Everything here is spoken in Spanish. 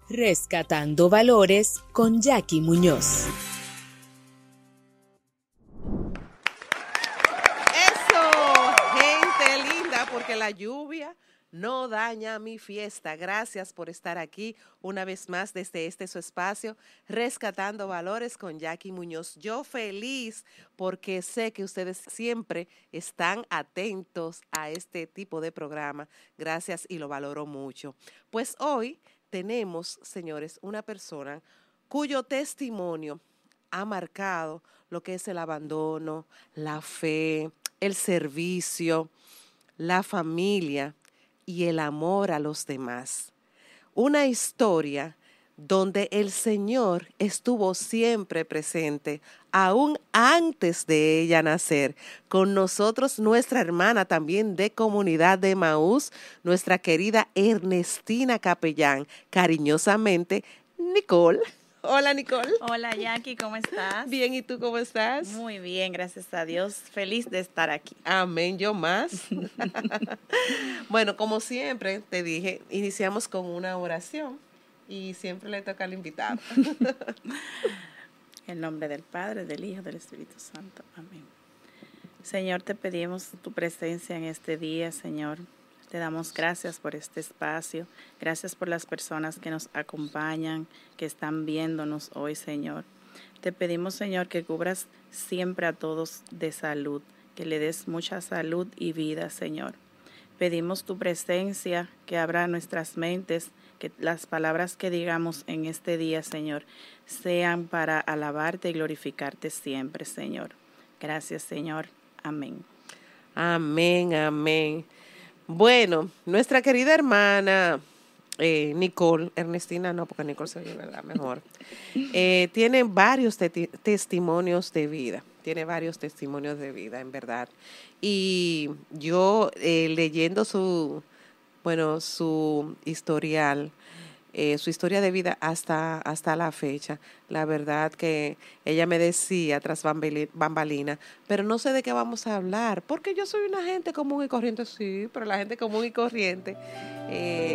Rescatando Valores con Jackie Muñoz. Eso, gente linda, porque la lluvia no daña mi fiesta. Gracias por estar aquí una vez más desde su espacio, Rescatando Valores con Jackie Muñoz. Yo feliz porque sé que ustedes siempre están atentos a este tipo de programa. Gracias y lo valoro mucho. Pues hoy tenemos, señores, una persona cuyo testimonio ha marcado lo que es el abandono, la fe, el servicio, la familia y el amor a los demás. Una historia donde el Señor estuvo siempre presente, aún antes de ella nacer. Con nosotros nuestra hermana también de Comunidad de Emaús, nuestra querida Ernestina Capellán, cariñosamente Nicole. Hola, Nicole. Hola, Jackie, ¿cómo estás? Bien, ¿y tú cómo estás? Muy bien, gracias a Dios. Feliz de estar aquí. Amén, yo más. Bueno, como siempre te dije, iniciamos con una oración y siempre le toca al invitado. En nombre del Padre, del Hijo, del Espíritu Santo. Amén. Señor, te pedimos tu presencia en este día, Señor. Te damos gracias por este espacio. Gracias por las personas que nos acompañan, que están viéndonos hoy, Señor. Te pedimos, Señor, que cubras siempre a todos de salud, que le des mucha salud y vida, Señor. Pedimos tu presencia, que abra nuestras mentes, que las palabras que digamos en este día, Señor, sean para alabarte y glorificarte siempre, Señor. Gracias, Señor. Amén. Amén, amén. Bueno, nuestra querida hermana Nicole, Ernestina no, porque Nicole se oye, ¿verdad? Mejor. Tiene varios testimonios de vida. Tiene varios testimonios de vida, en verdad. Y yo leyendo su historial, su historia de vida hasta la fecha, la verdad que ella me decía tras bambalina, pero no sé de qué vamos a hablar, porque yo soy una gente común y corriente, sí, pero la gente común y corriente